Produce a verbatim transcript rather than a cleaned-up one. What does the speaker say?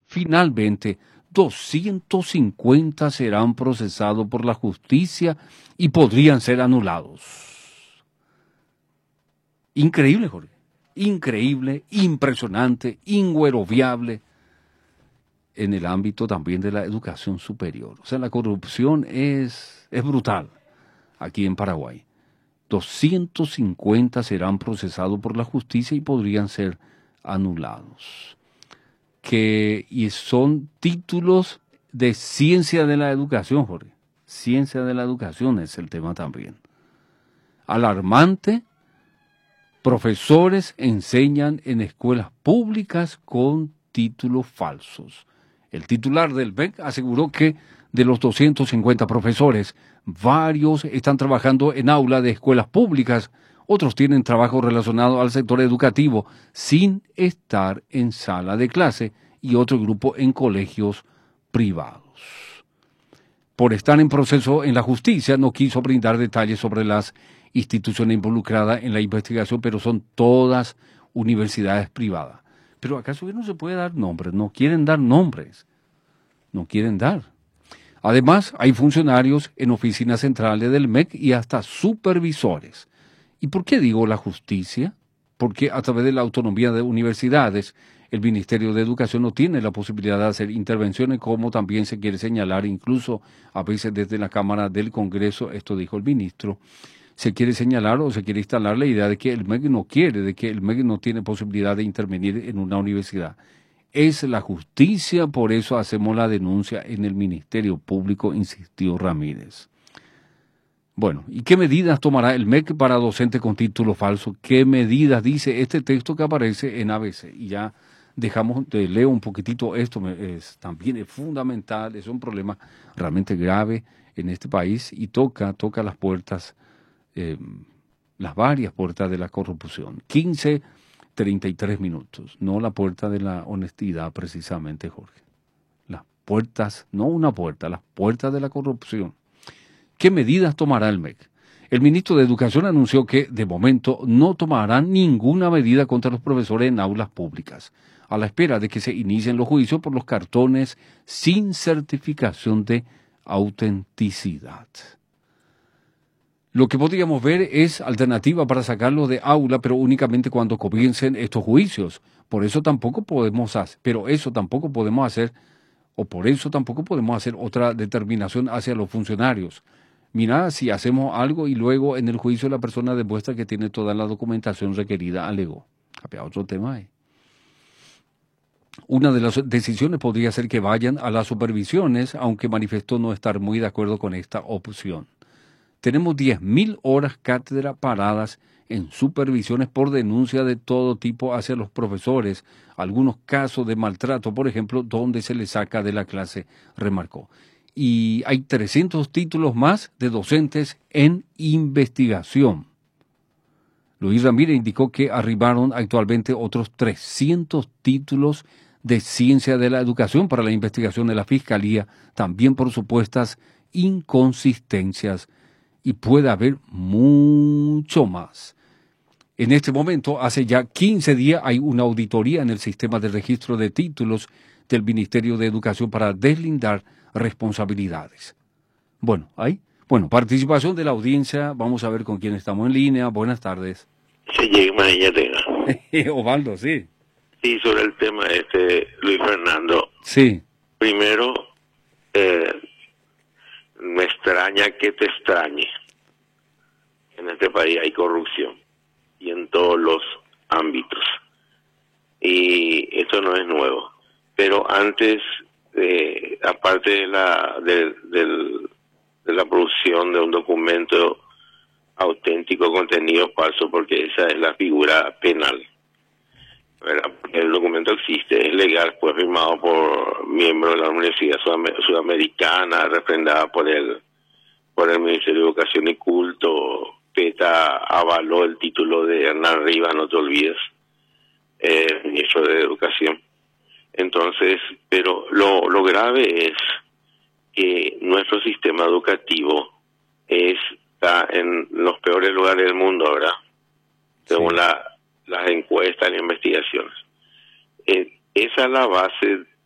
Finalmente, doscientos cincuenta serán procesados por la justicia y podrían ser anulados. Increíble, Jorge. Increíble, impresionante, ingueroviable en el ámbito también de la educación superior. O sea, la corrupción es, es brutal aquí en Paraguay. doscientos cincuenta serán procesados por la justicia y podrían ser anulados. Que, y son títulos de ciencia de la educación, Jorge. Ciencia de la educación es el tema también. Alarmante. Profesores enseñan en escuelas públicas con títulos falsos. El titular del B E C aseguró que de los doscientos cincuenta profesores, varios están trabajando en aula de escuelas públicas, otros tienen trabajo relacionado al sector educativo sin estar en sala de clase y otro grupo en colegios privados. Por estar en proceso en la justicia, no quiso brindar detalles sobre las instituciones involucradas en la investigación, pero son todas universidades privadas. Pero ¿acaso no se puede dar nombres? No quieren dar nombres. No quieren dar. Además, hay funcionarios en oficinas centrales del M E C y hasta supervisores. ¿Y por qué digo la justicia? Porque a través de la autonomía de universidades, el Ministerio de Educación no tiene la posibilidad de hacer intervenciones, como también se quiere señalar, incluso a veces desde la Cámara del Congreso, esto dijo el ministro, se quiere señalar o se quiere instalar la idea de que el M E C no quiere, de que el M E C no tiene posibilidad de intervenir en una universidad. Es la justicia, por eso hacemos la denuncia en el Ministerio Público, insistió Ramírez. Bueno, ¿y qué medidas tomará el M E C para docentes con título falso? ¿Qué medidas dice este texto que aparece en A B C? Y ya dejamos, te leo un poquitito esto, es, también es fundamental, es un problema realmente grave en este país y toca, toca las puertas, eh, las varias puertas de la corrupción. quince treinta y tres minutos, no la puerta de la honestidad precisamente, Jorge. Las puertas, no una puerta, las puertas de la corrupción. ¿Qué medidas tomará el M E C? El ministro de Educación anunció que, de momento, no tomará ninguna medida contra los profesores en aulas públicas, a la espera de que se inicien los juicios por los cartones sin certificación de autenticidad. Lo que podríamos ver es alternativa para sacarlos de aula, pero únicamente cuando comiencen estos juicios. Por eso tampoco podemos hacer, pero eso tampoco podemos hacer, o por eso tampoco podemos hacer otra determinación hacia los funcionarios. Mira, si hacemos algo y luego en el juicio la persona demuestra que tiene toda la documentación requerida, alegó. Había otro tema ahí. Una de las decisiones podría ser que vayan a las supervisiones, aunque manifestó no estar muy de acuerdo con esta opción. Tenemos diez mil horas cátedra paradas en supervisiones por denuncia de todo tipo hacia los profesores, algunos casos de maltrato, por ejemplo, donde se les saca de la clase, remarcó. Y hay trescientos títulos más de docentes en investigación. Luis Ramírez indicó que arribaron actualmente otros trescientos títulos de ciencia de la educación para la investigación de la Fiscalía, también por supuestas inconsistencias, y puede haber mucho más. En este momento, hace ya quince días, hay una auditoría en el sistema de registro de títulos del Ministerio de Educación para deslindar responsabilidades. Bueno, ahí. Bueno, participación de la audiencia. Vamos a ver con quién estamos en línea. Buenas tardes. Se llega mañana. Osvaldo, sí. Sí, sobre el tema este, Luis Fernando. Sí. Primero, eh, me extraña que te extrañe. En este país hay corrupción y en todos los ámbitos. Y esto no es nuevo. Pero antes, eh, aparte de la de, del, de la producción de un documento auténtico, contenido falso, porque esa es la figura penal, ¿verdad? Porque el documento existe, es legal, fue firmado por miembros de la Universidad Sudam- Sudamericana, refrendada por el por el Ministerio de Educación y Culto. PETA avaló el título de Hernán Rivas, no te olvides, eh, ministro de Educación. Entonces, pero lo, lo grave es que nuestro sistema educativo está en los peores lugares del mundo, ¿verdad? Según sí. la, las encuestas y investigaciones. Eh, esa es la base